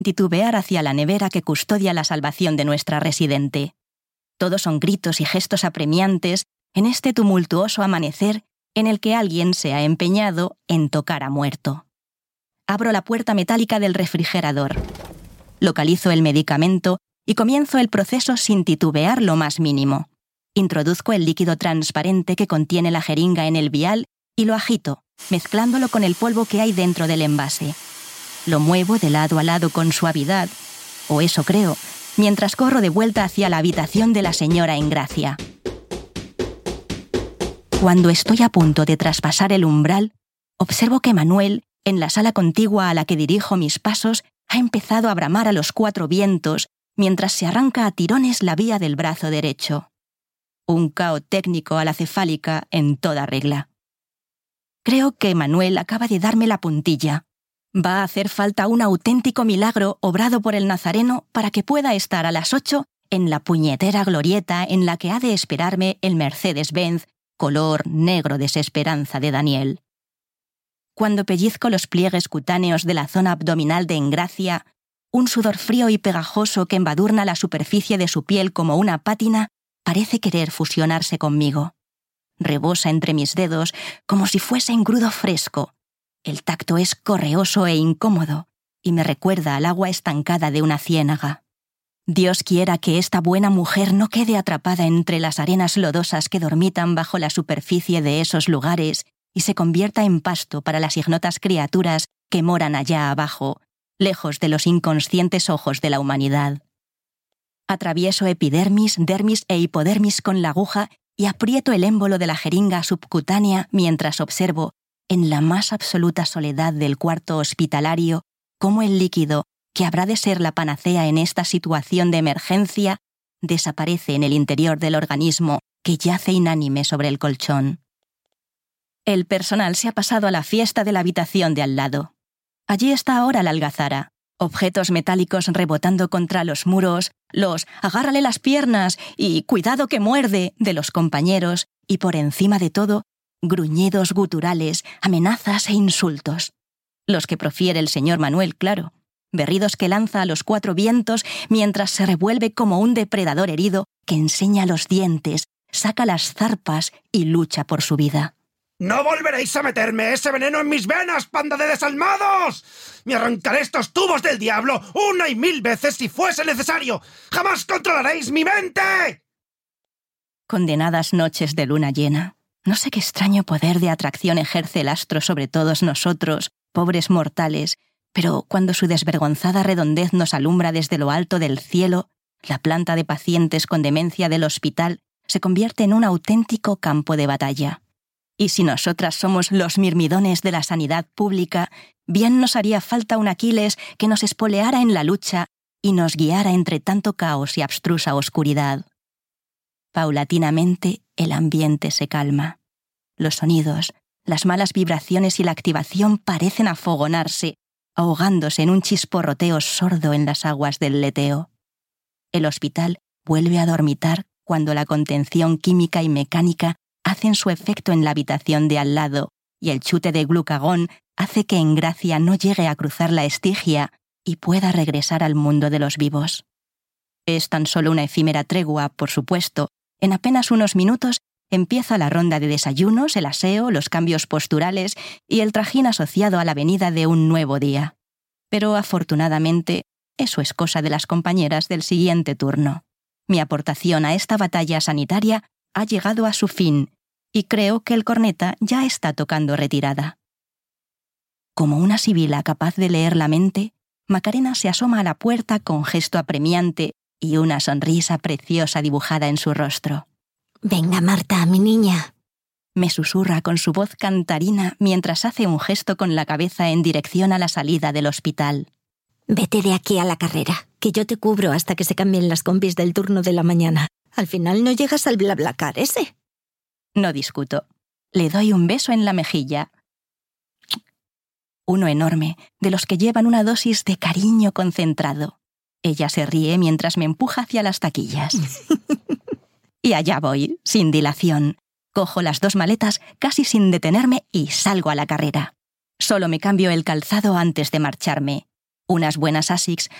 titubear hacia la nevera que custodia la salvación de nuestra residente. Todos son gritos y gestos apremiantes en este tumultuoso amanecer en el que alguien se ha empeñado en tocar a muerto. Abro la puerta metálica del refrigerador. Localizo el medicamento y comienzo el proceso sin titubear lo más mínimo. Introduzco el líquido transparente que contiene la jeringa en el vial y lo agito, mezclándolo con el polvo que hay dentro del envase. Lo muevo de lado a lado con suavidad, o eso creo, mientras corro de vuelta hacia la habitación de la señora Engracia. Cuando estoy a punto de traspasar el umbral, observo que Manuel, en la sala contigua a la que dirijo mis pasos, ha empezado a bramar a los 4 vientos mientras se arranca a tirones la vía del brazo derecho. Un cao técnico a la cefálica en toda regla. Creo que Manuel acaba de darme la puntilla. Va a hacer falta un auténtico milagro obrado por el Nazareno para que pueda estar a las 8 en la puñetera glorieta en la que ha de esperarme el Mercedes-Benz color negro desesperanza de Daniel. Cuando pellizco los pliegues cutáneos de la zona abdominal de Engracia, un sudor frío y pegajoso que embadurna la superficie de su piel como una pátina parece querer fusionarse conmigo. Rebosa entre mis dedos como si fuese engrudo fresco. El tacto es correoso e incómodo y me recuerda al agua estancada de una ciénaga. Dios quiera que esta buena mujer no quede atrapada entre las arenas lodosas que dormitan bajo la superficie de esos lugares y se convierta en pasto para las ignotas criaturas que moran allá abajo, lejos de los inconscientes ojos de la humanidad. Atravieso epidermis, dermis e hipodermis con la aguja y aprieto el émbolo de la jeringa subcutánea mientras observo, en la más absoluta soledad del cuarto hospitalario, cómo el líquido, que habrá de ser la panacea en esta situación de emergencia, desaparece en el interior del organismo que yace inánime sobre el colchón. El personal se ha pasado a la fiesta de la habitación de al lado. Allí está ahora la algazara, objetos metálicos rebotando contra los muros, los «agárrale las piernas» y «cuidado que muerde» de los compañeros y, por encima de todo, gruñidos guturales, amenazas e insultos. Los que profiere el señor Manuel, claro. Berridos que lanza a los 4 vientos mientras se revuelve como un depredador herido que enseña los dientes, saca las zarpas y lucha por su vida. ¡No volveréis a meterme ese veneno en mis venas, panda de desalmados! ¡Me arrancaré estos tubos del diablo 1 y 1000 veces si fuese necesario! ¡Jamás controlaréis mi mente! Condenadas noches de luna llena. No sé qué extraño poder de atracción ejerce el astro sobre todos nosotros, pobres mortales, pero cuando su desvergonzada redondez nos alumbra desde lo alto del cielo, la planta de pacientes con demencia del hospital se convierte en un auténtico campo de batalla. Y si nosotras somos los mirmidones de la sanidad pública, bien nos haría falta un Aquiles que nos espoleara en la lucha y nos guiara entre tanto caos y abstrusa oscuridad. Paulatinamente, el ambiente se calma. Los sonidos, las malas vibraciones y la activación parecen afogonarse, ahogándose en un chisporroteo sordo en las aguas del leteo. El hospital vuelve a dormitar cuando la contención química y mecánica hacen su efecto en la habitación de al lado y el chute de glucagón hace que Engracia no llegue a cruzar la Estigia y pueda regresar al mundo de los vivos. Es tan solo una efímera tregua, por supuesto. En apenas unos minutos empieza la ronda de desayunos, el aseo, los cambios posturales y el trajín asociado a la venida de un nuevo día. Pero afortunadamente, eso es cosa de las compañeras del siguiente turno. Mi aportación a esta batalla sanitaria ha llegado a su fin y creo que el corneta ya está tocando retirada. Como una sibila capaz de leer la mente, Macarena se asoma a la puerta con gesto apremiante y una sonrisa preciosa dibujada en su rostro. «Venga, Marta, mi niña», me susurra con su voz cantarina mientras hace un gesto con la cabeza en dirección a la salida del hospital. «Vete de aquí a la carrera, que yo te cubro hasta que se cambien las combis del turno de la mañana. Al final no llegas al BlaBlaCar ese». No discuto. Le doy un beso en la mejilla. Uno enorme, de los que llevan una dosis de cariño concentrado. Ella se ríe mientras me empuja hacia las taquillas. Y allá voy, sin dilación. Cojo las 2 maletas casi sin detenerme y salgo a la carrera. Solo me cambio el calzado antes de marcharme. Unas buenas Asics